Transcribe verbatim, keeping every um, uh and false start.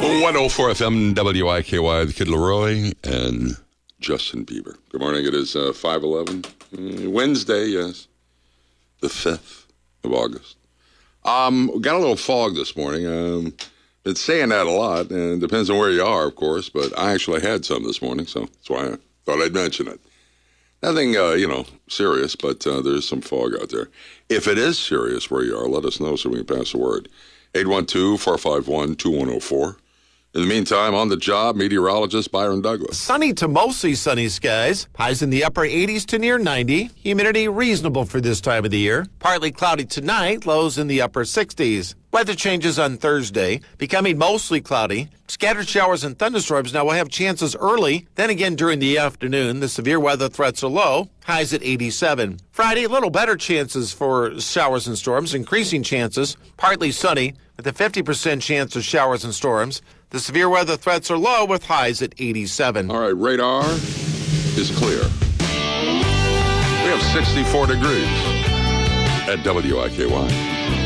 one oh four F M W I K Y, the Kid Leroy, and Justin Bieber. Good morning. It is uh, five eleven. Uh, Wednesday, yes. The fifth of August. Um, got a little fog this morning. Um, been saying that a lot, and it depends on where you are, of course, but I actually had some this morning, so that's why I thought I'd mention it. Nothing, uh, you know, serious, but uh, there's some fog out there. If it is serious where you are, let us know so we can pass the word. eight one two, four five one, two one oh four. In the meantime, on the job, meteorologist Byron Douglas. Sunny to mostly sunny skies. Highs in the upper eighties to near ninety. Humidity reasonable for this time of the year. Partly cloudy tonight. Lows in the upper sixties. Weather changes on Thursday, becoming mostly cloudy. Scattered showers and thunderstorms now will have chances early. Then again during the afternoon, the severe weather threats are low. Highs at eighty-seven. Friday, a little better chances for showers and storms. Increasing chances. Partly sunny with a fifty percent chance of showers and storms. The severe weather threats are low with highs at eighty-seven. All right, radar is clear. We have sixty-four degrees at W I K Y.